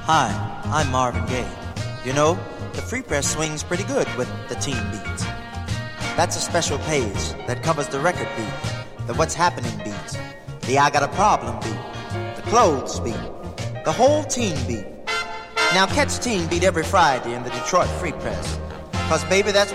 Hi, I'm Marvin Gaye. You know, the Free Press swings pretty good with the teen beats. That's a special page that covers the record beat, the what's happening beats, the I got a problem beat, the clothes beat, the whole teen beat. Now catch Teen Beat every Friday in the Detroit Free Press. 'Cause baby, that's